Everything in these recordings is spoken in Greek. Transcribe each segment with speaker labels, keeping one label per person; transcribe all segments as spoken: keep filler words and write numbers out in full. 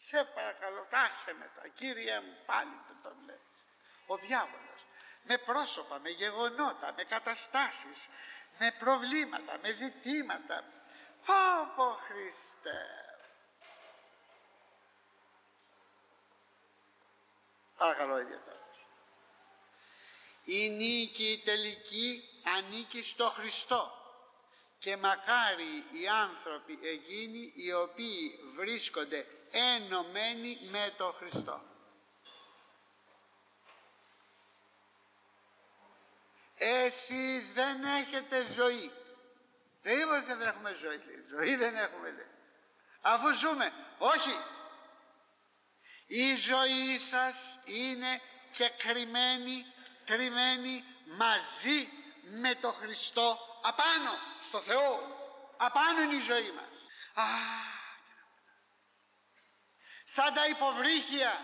Speaker 1: Σε παρακαλώ, άσε με τα, Κύριε μου, πάλι το τον λες. Ο διάβολος με πρόσωπα, με γεγονότα, με καταστάσεις, με προβλήματα, με ζητήματα. Πω πω Χριστέ. Παρακαλώ ιδιαίτερα. Η νίκη η τελική ανήκει στο Χριστό και μακάρι οι άνθρωποι εκείνοι οι οποίοι βρίσκονται ενωμένοι με τον Χριστό. Εσείς δεν έχετε ζωή. Δεν είπατε ότι δεν έχουμε ζωή. Ζωή δεν έχουμε. Λέει. Αφού ζούμε. Όχι. Η ζωή σας είναι και κρυμμένη, κρυμμένη μαζί με τον Χριστό απάνω, στο Θεό. Απάνω είναι η ζωή μας. Α, σαν τα υποβρύχια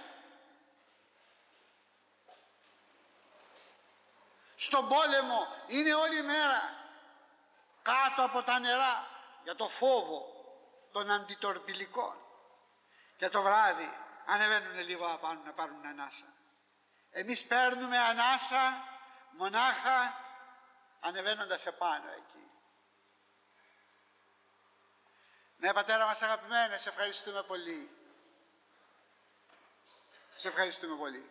Speaker 1: στον πόλεμο είναι όλη μέρα κάτω από τα νερά για το φόβο των αντιτορπιλικών. Και το βράδυ ανεβαίνουν λίγο απάνω να πάρουν ανάσα. Εμείς παίρνουμε ανάσα μονάχα ανεβαίνοντας επάνω εκεί. Ναι, Πατέρα μας αγαπημένε, σε ευχαριστούμε πολύ. Σε ευχαριστούμε πολύ.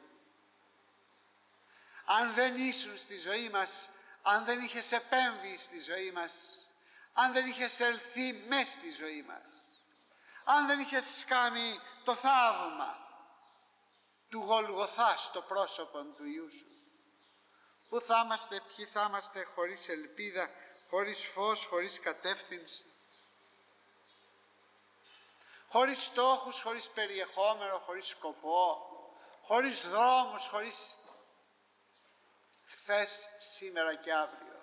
Speaker 1: Αν δεν ήσουν στη ζωή μας, αν δεν είχες επέμβει στη ζωή μας, αν δεν είχες ελθεί μες στη ζωή μας, αν δεν είχες κάνει το θαύμα του Γολγοθά στο πρόσωπο του Υιού σου, πού θα είμαστε, ποιοι θα είμαστε χωρίς ελπίδα, χωρίς φως, χωρίς κατεύθυνση, χωρίς στόχους, χωρίς περιεχόμενο, χωρίς σκοπό, χωρίς δρόμους, χωρίς χθες, σήμερα και αύριο.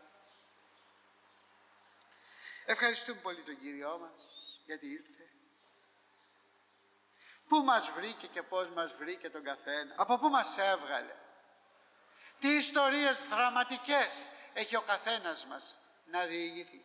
Speaker 1: Ευχαριστούμε πολύ τον Κύριό μας γιατί ήρθε. Πού μας βρήκε και πώς μας βρήκε τον καθένα, από πού μας έβγαλε, τι ιστορίες δραματικές έχει ο καθένας μας να διηγηθεί.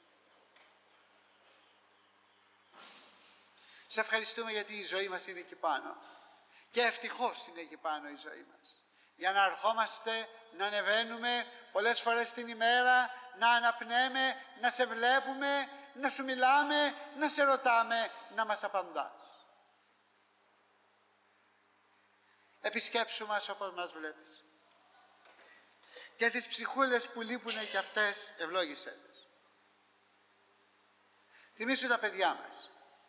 Speaker 1: Σε ευχαριστούμε γιατί η ζωή μας είναι εκεί πάνω και ευτυχώς είναι εκεί πάνω η ζωή μας, για να ερχόμαστε, να ανεβαίνουμε πολλές φορές την ημέρα, να αναπνέμε, να σε βλέπουμε, να σου μιλάμε, να σε ρωτάμε, να μας απαντάς. Επισκέψου μας όπως μας βλέπεις. Και τις ψυχούλες που λείπουνε και αυτές ευλόγησέ τις. Θυμήσου τα παιδιά μας.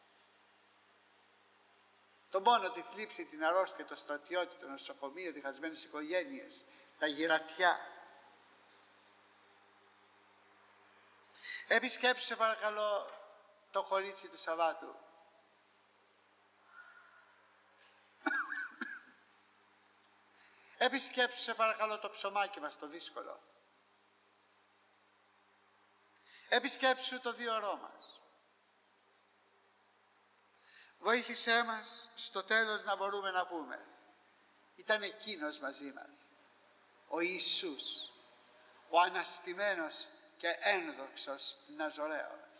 Speaker 1: Τον πόνο, τη θλίψη, την αρρώστια, το στρατιώτη, το νοσοκομείο, διχασμένες οικογένειες, τα γυρατιά. Επισκέψου σε παρακαλώ το κορίτσι του Σαββάτου. Επισκέψου σε παρακαλώ το ψωμάκι μας το δύσκολο. Επισκέψου το διορό μας. Βοήθησέ μας στο τέλος να μπορούμε να πούμε ήταν εκείνος μαζί μας, ο Ιησούς, ο αναστημένος και ένδοξος Ναζωραίος.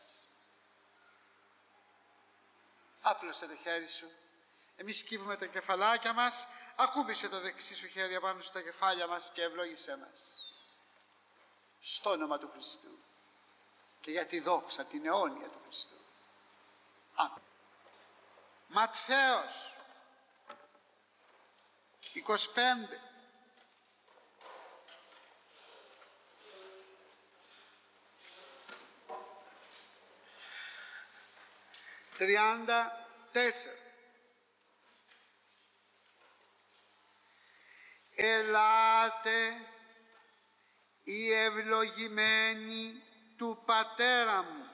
Speaker 1: Άπλωσε το χέρι σου, εμείς κύβουμε τα κεφαλάκια μας, ακούμπησε το δεξί σου χέρι απάνω στα κεφάλια μας και ευλόγησέ μας. Στο όνομα του Χριστού και για τη δόξα την αιώνια του Χριστού. Αμήν. Ματθαίος είκοσι πέντε τριάντα τέσσερα. Ελάτε οι ευλογημένοι του Πατέρα μου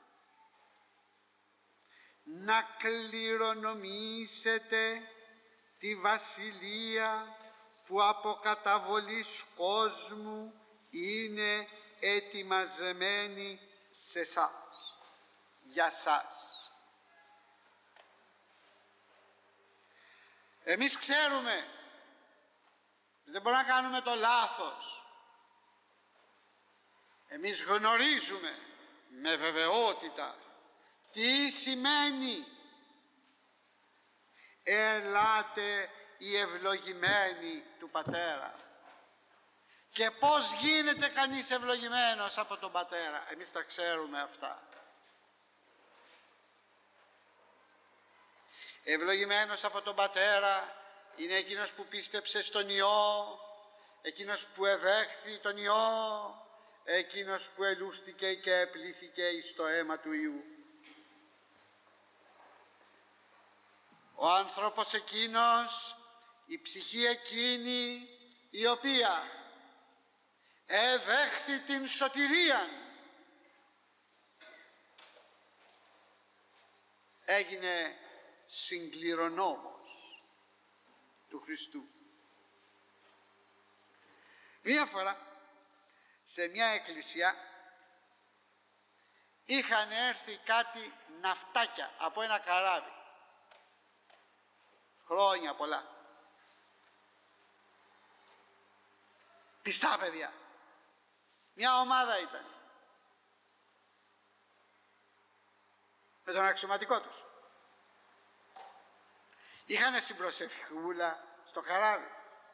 Speaker 1: να κληρονομήσετε τη βασιλεία που από καταβολής κόσμου είναι ετοιμαζεμένη σε εσάς, για σας. Εμείς ξέρουμε, δεν μπορούμε να κάνουμε το λάθος. Εμείς γνωρίζουμε με βεβαιότητα τι σημαίνει ελάτε οι ευλογημένοι του Πατέρα. Και πώς γίνεται κανείς ευλογημένος από τον Πατέρα? Εμείς τα ξέρουμε αυτά. Ευλογημένος από τον Πατέρα είναι εκείνος που πίστεψε στον Υιό, εκείνος που ευέχθη τον Υιό, εκείνος που ελούστηκε και επλήθηκε εις το αίμα του Υιού. Ο άνθρωπος εκείνος, η ψυχή εκείνη η οποία εδέχθη την σωτηρίαν, έγινε συγκληρονόμος του Χριστού. Μία φορά σε μια εκκλησία είχαν έρθει κάτι ναυτάκια από ένα καράβι, χρόνια πολλά, πιστά παιδιά, μια ομάδα ήταν με τον αξιωματικό τους. Είχανε συμπροσευχούλα στο καράβι.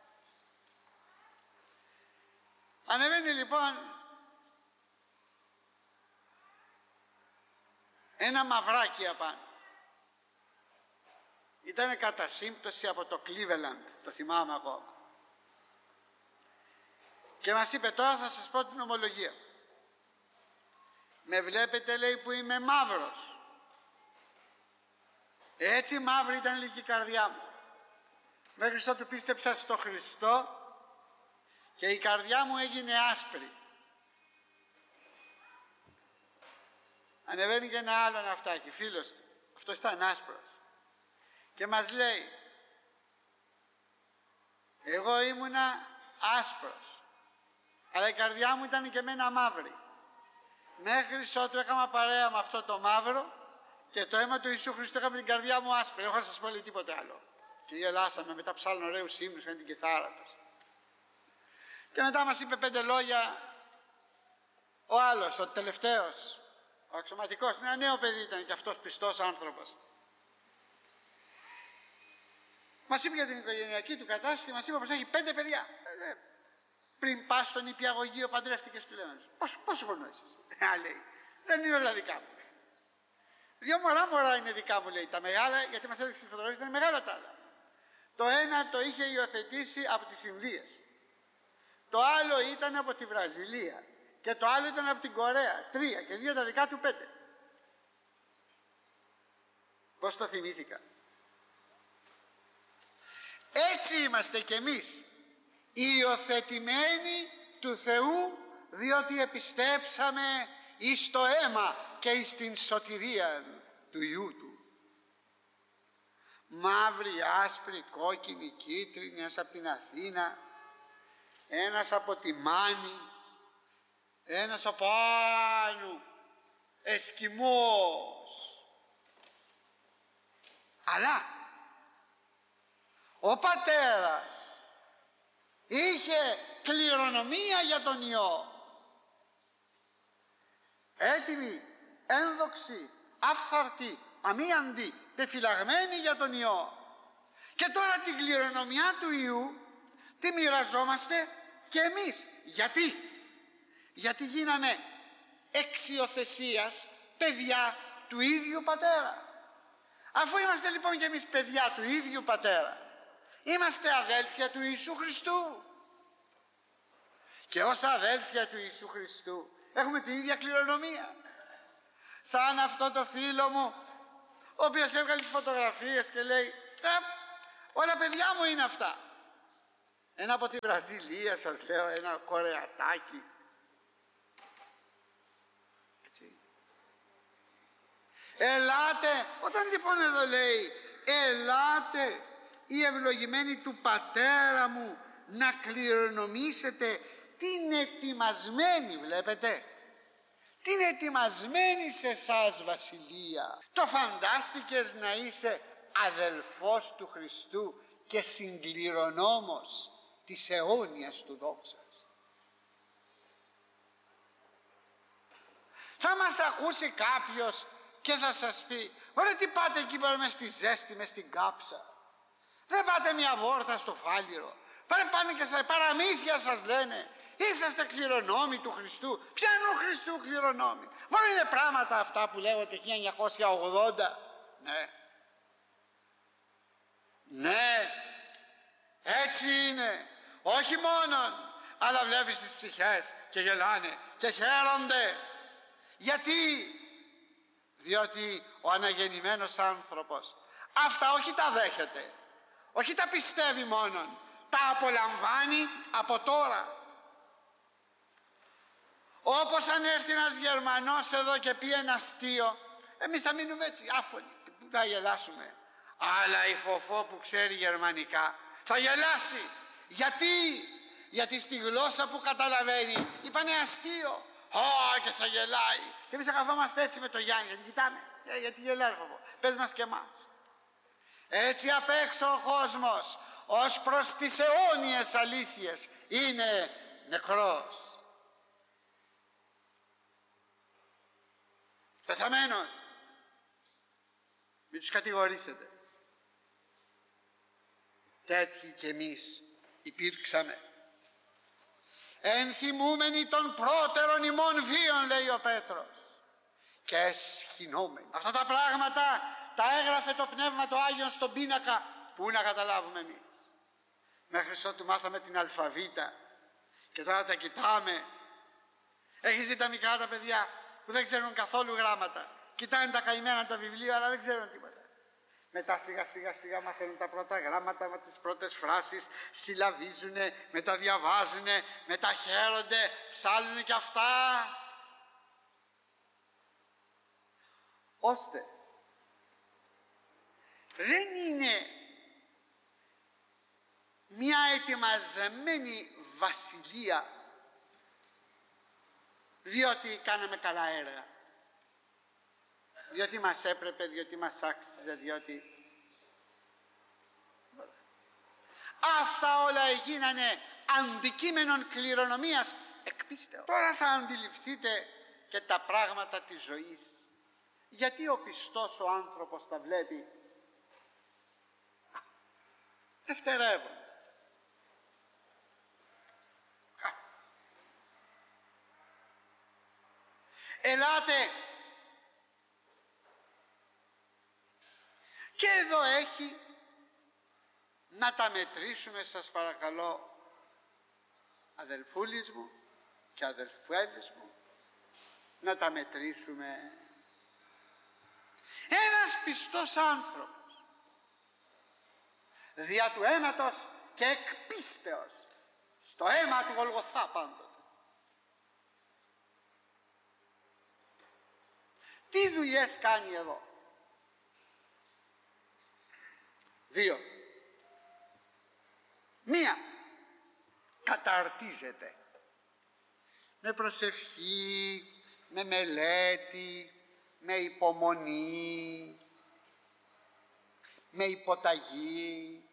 Speaker 1: Ανεβαίνει λοιπόν ένα μαυράκι απάνω. Ήτανε κατά σύμπτωση από το Cleveland, το θυμάμαι ακόμα. Και μας είπε, τώρα θα σας πω την ομολογία. Με βλέπετε, λέει, που είμαι μαύρος. Έτσι μαύρη ήταν λίγη η καρδιά μου. Μέχρι ότου πίστεψα στο Χριστό και η καρδιά μου έγινε άσπρη. Ανεβαίνει και ένα άλλο ναυτάκι, φίλος του. Αυτός ήταν άσπρος. Και μας λέει, εγώ ήμουνα άσπρος, αλλά η καρδιά μου ήταν και εμένα μαύρη. Μέχρι ότου έκανα παρέα με αυτό το μαύρο και το αίμα του Ιησού Χριστού έκαμε την καρδιά μου άσπρη. Εγώ θα σας πω, λέει, τίποτε άλλο. Και γελάσαμε, μετά ψάλουν ωραίους ύμνους, είχαν την κιθάρα τους. Και μετά μας είπε πέντε λόγια ο άλλος, ο τελευταίος, ο αξιωματικός. Ένα νέο παιδί ήταν και αυτός, πιστός άνθρωπος. Μας είπε για την οικογενειακή του κατάσταση, μας είπε πως έχει πέντε παιδιά. Ε, πριν πας στον νηπιαγωγείο παντρεύτηκες, του λέμε. Πόσο, πόσο χρόνο είσαι? Α, λέει, δεν είναι όλα δικά μου. Δύο μωρά μωρά είναι δικά μου, λέει. Τα μεγάλα, γιατί μας έδειξε τις φωτογραφίες, ήταν μεγάλα τα άλλα. Το ένα το είχε υιοθετήσει από τις Ινδίες. Το άλλο ήταν από τη Βραζιλία. Και το άλλο ήταν από την Κορέα. Τρία. Και δύο τα δικά του, πέντε. Πώς το θυμήθηκα. Έτσι είμαστε κι εμείς, υιοθετημένοι του Θεού, διότι επιστέψαμε εις το αίμα και εις την σωτηρία του Υιού Του. Μαύρη, άσπρη, κόκκινη, κίτρινη, ένας από την Αθήνα, ένας από τη Μάνη, ένας από άλλου, Εσκιμός. Αλλά ο πατέρας είχε κληρονομία για τον Υιό. Έτοιμη, ένδοξη, άφθαρτη, αμίαντη, πεφυλαγμένη για τον Υιό. Και τώρα την κληρονομιά του Υιού τη μοιραζόμαστε και εμείς. Γιατί? Γιατί γίναμε εξιοθεσίας παιδιά του ίδιου πατέρα. Αφού είμαστε λοιπόν και εμείς παιδιά του ίδιου πατέρα, είμαστε αδέλφια του Ιησού Χριστού. Και ως αδέλφια του Ιησού Χριστού έχουμε την ίδια κληρονομία. Σαν αυτό το φίλο μου, ο οποίος έβγαλε τις φωτογραφίες και λέει, ε, όλα παιδιά μου είναι αυτά. Ένα από τη Βραζιλία, σας λέω, ένα κορεατάκι. Έτσι. Ελάτε, όταν λοιπόν εδώ λέει, ελάτε οι ευλογημένοι του πατέρα μου να κληρονομήσετε την ετοιμασμένη, βλέπετε, την ετοιμασμένη σε εσάς βασιλεία. Το φαντάστηκες να είσαι αδελφός του Χριστού και συγκληρονόμος της αιώνιας του δόξας? Θα μας ακούσει κάποιος και θα σας πει, ωραία, τι πάτε εκεί πέρα μες στη ζέστη, μες στην κάψα, Δεν πάτε μια βόρτα στο φάληρο. Πάνε, πάνε και σε παραμύθια σας λένε. Είσαστε κληρονόμοι του Χριστού. Ποιανού Χριστού κληρονόμοι? Μόνο είναι πράγματα αυτά που λέγω το χίλια εννιακόσια ογδόντα. Ναι. Ναι. Έτσι είναι. Όχι μόνον. Αλλά βλέπεις τις ψυχές και γελάνε και χαίρονται. Γιατί? Διότι ο αναγεννημένος άνθρωπος αυτά όχι τα δέχεται, όχι τα πιστεύει μόνον, τα απολαμβάνει από τώρα. Όπως αν έρθει ένας Γερμανός εδώ και πει ένα αστείο, εμείς θα μείνουμε έτσι άφωνοι, θα γελάσουμε. Αλλά η Φοφό που ξέρει γερμανικά θα γελάσει. Γιατί? Γιατί στη γλώσσα που καταλαβαίνει είπανε αστείο. Ω, και θα γελάει. Και εμείς θα καθόμαστε έτσι με το Γιάννη, γιατί κοιτάμε, ε, γιατί γελάει Φοφό. Πες μας και εμάς. Έτσι απ' έξω ο κόσμος ως προς τις αιώνιες αλήθειες είναι νεκρός, πεθαμένος. Μην τους κατηγορήσετε. Τέτοιοι κι εμείς υπήρξαμε, ενθυμούμενοι των πρώτερων ημών βίων, λέει ο Πέτρος, και εσχυνόμενοι. Αυτά τα πράγματα τα έγραφε το Πνεύμα το Άγιον στον πίνακα. Πού να καταλάβουμε εμείς? Μέχρι ότου μάθαμε την αλφαβήτα και τώρα τα κοιτάμε. Έχεις δει τα μικρά τα παιδιά που δεν ξέρουν καθόλου γράμματα? Κοιτάνε τα καημένα τα βιβλία, αλλά δεν ξέρουν τίποτα. Μετά σιγά σιγά σιγά μαθαίνουν τα πρώτα γράμματα, με τις πρώτες φράσεις, συλλαβίζουνε, μετά διαβάζουνε, μετά χαίρονται, ψάλουνε κι αυτά. Ώστε δεν είναι μια ετοιμαζεμένη βασιλεία διότι κάναμε καλά έργα, διότι μας έπρεπε, διότι μας άξιζε, διότι... Αυτά όλα έγινανε αντικείμενον κληρονομίας εκ πίστεως. Τώρα θα αντιληφθείτε και τα πράγματα της ζωής. Γιατί ο πιστός ο άνθρωπος τα βλέπει δευτερεύοντα. Ελάτε, και εδώ έχει να τα μετρήσουμε, σας παρακαλώ, αδελφούλης μου και αδελφέλης μου, να τα μετρήσουμε. Ένας πιστός άνθρωπος δια του αίματος και εκ πίστεως, στο αίμα του Γολγοθά πάντοτε, τι δουλειές κάνει εδώ? Δύο. Μία, καταρτίζεται με προσευχή, με μελέτη, με υπομονή, με υποταγή.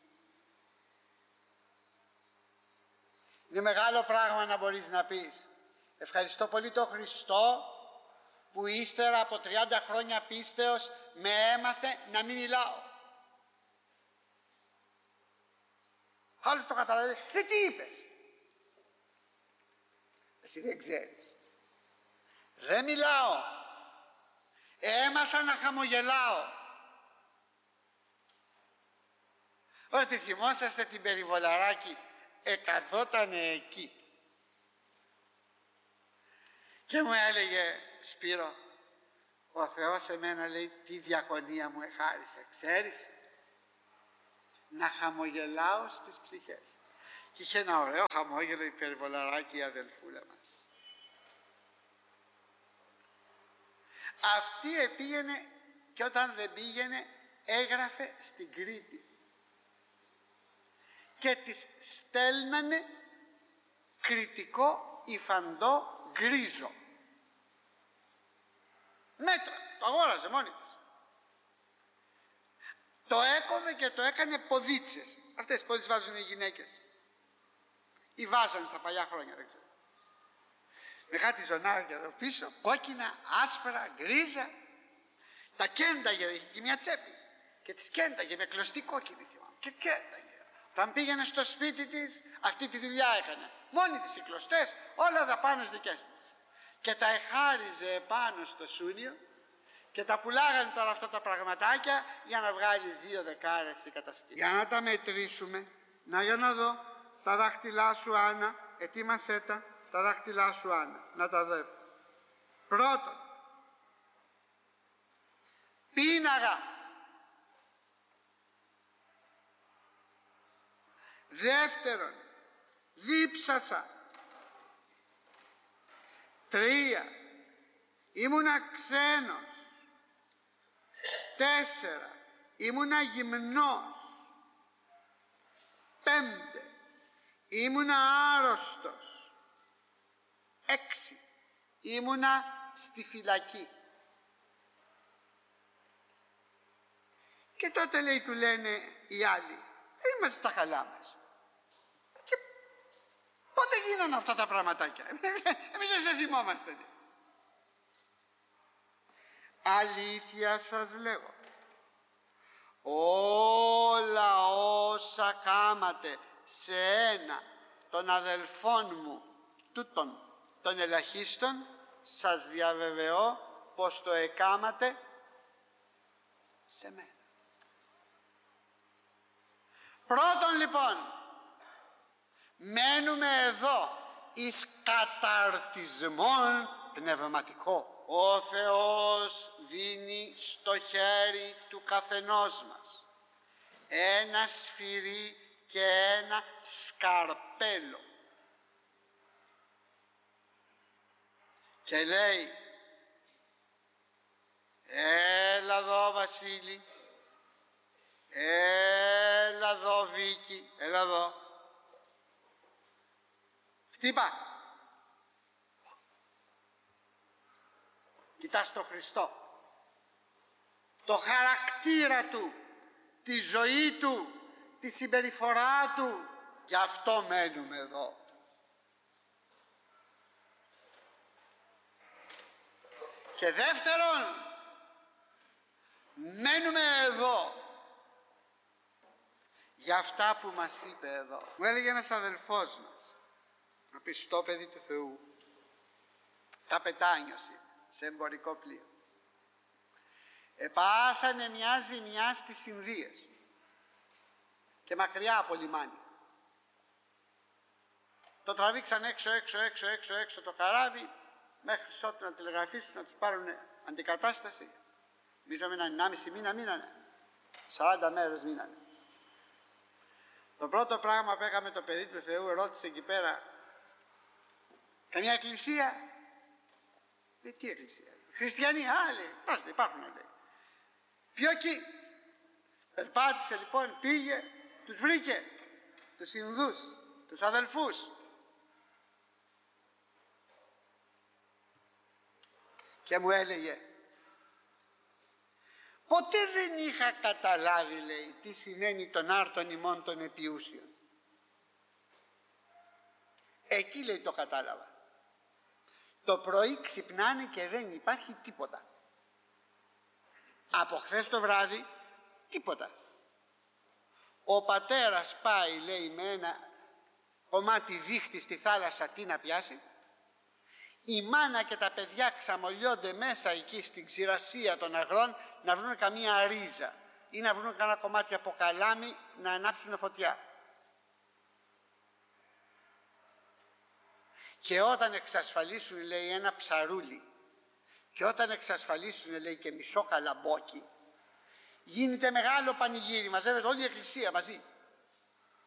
Speaker 1: Είναι μεγάλο πράγμα να μπορείς να πεις ευχαριστώ πολύ τον Χριστό που ύστερα από τριάντα χρόνια πίστεως με έμαθε να μην μιλάω. Άλλος το καταλαβαίνει. Και τι είπες? Εσύ δεν ξέρεις. Δεν μιλάω. Έμαθα να χαμογελάω. Ωραία, τη θυμόσαστε την Περιβολαράκη? Εκαθότανε εκεί και μου έλεγε Σπύρο, ο Θεός εμένα, λέει, τι διακονία μου εχάρισε, ξέρεις, να χαμογελάω στις ψυχές. Και είχε ένα ωραίο χαμόγελο η Περιβολαράκη, η αδελφούλα μας. Αυτή επήγαινε και όταν δεν πήγαινε έγραφε στην Κρήτη και της στέλνανε κριτικό υφαντό γκρίζο. Μέτρα, το αγόραζε μόνη της. Το έκοβε και το έκανε ποδίτσες. Αυτές τις πόδες βάζουν οι γυναίκες. Ή βάζανε στα παλιά χρόνια, δεν ξέρω. Με κάτι ζωνάρια εδώ πίσω, κόκκινα, άσπρα, γκρίζα. Τα κένταγε, είχε και μια τσέπη. Και τις κένταγε με κλωστή κόκκινη, θυμάμαι, και κένταγε. Όταν πήγαινε στο σπίτι της, αυτή τη δουλειά έκανε. Μόνη της οι κλωστές, όλα δαπάνες δικές της. Και τα εχάριζε επάνω στο σούνιο και τα πουλάγανε τώρα αυτά τα πραγματάκια για να βγάλει δύο δεκάρες η κατασκευή. Για να τα μετρήσουμε. Να, για να δω τα δάχτυλά σου, Άννα. Ετοίμασέ τα, τα δάχτυλά σου, Άννα. Να τα δω. Πρώτον, πίναγα. Δεύτερον, δίψασα. Τρία, ήμουνα ξένος. Τέσσερα, ήμουνα γυμνός. Πέμπτε, ήμουνα άρρωστος. Έξι, ήμουνα στη φυλακή. Και τότε, λέει, του λένε οι άλλοι, είμαστε στα καλά μας. Και πότε γίνανε αυτά τα πραγματάκια? Εμείς δεν σε θυμόμαστε. Αλήθεια σας λέγω, όλα όσα κάματε σε ένα των αδελφών μου τούτων των ελαχίστων, σας διαβεβαιώ πως το εκάματε σε μένα. Πρώτον, λοιπόν, μένουμε εδώ εις καταρτισμόν πνευματικό. Ο Θεός δίνει στο χέρι του καθενός μας ένα σφυρί και ένα σκαρπέλο και λέει, έλα εδώ Βασίλη, έλα εδώ Βίκη, έλα εδώ, χτύπα. Κοιτάς τον Χριστό, το χαρακτήρα του, τη ζωή του, τη συμπεριφορά του. Γι' αυτό μένουμε εδώ. Και δεύτερον, μένουμε εδώ για αυτά που μας είπε εδώ. Μου έλεγε ένας αδελφός μας, ένα πιστό παιδί του Θεού, καπετάνιος είναι, σε εμπορικό πλοίο. Επάθανε μια ζημιά στις Ινδίες και μακριά από λιμάνι. Το τραβήξαν έξω, έξω, έξω, έξω, έξω το καράβι, μέχρι ότου να τηλεγραφήσουν, να τους πάρουν αντικατάσταση. Νομίζω μείνανε ενάμιση μήνα, μείνανε. σαράντα μέρες μείνανε. Το πρώτο πράγμα που έκαμε το παιδί του Θεού, ρώτησε εκεί πέρα, καμιά εκκλησία? Ε, τι εκκλησία? Χριστιανοί, άλλοι, υπάρχουν, υπάρχουν, λέει. Ποιο εκεί? Περπάτησε λοιπόν, πήγε, τους βρήκε, τους Ινδούς, τους αδελφούς. Και μου έλεγε, ποτέ δεν είχα καταλάβει, λέει, τι σημαίνει τον άρτον ημών των επιούσιων. Εκεί, λέει, το κατάλαβα. Το πρωί ξυπνάνε και δεν υπάρχει τίποτα. Από χθες το βράδυ τίποτα. Ο πατέρας πάει, λέει, με ένα κομμάτι δίχτυ στη θάλασσα, τι να πιάσει. Η μάνα και τα παιδιά ξαμολιώνται μέσα εκεί στην ξηρασία των αγρών να βρουν καμία ρίζα ή να βρουν κανένα κομμάτι από καλάμι να ανάψουν φωτιά. Και όταν εξασφαλίσουν, λέει, ένα ψαρούλι και όταν εξασφαλίσουν, λέει, και μισό καλαμπόκι, γίνεται μεγάλο πανηγύρι, μαζεύεται όλη η εκκλησία μαζί.